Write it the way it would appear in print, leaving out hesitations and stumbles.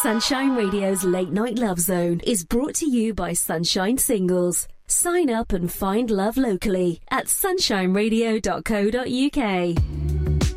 Sunshine Radio's Late Night Love Zone is brought to you by Sunshine Singles. Sign up and find love locally at sunshineradio.co.uk.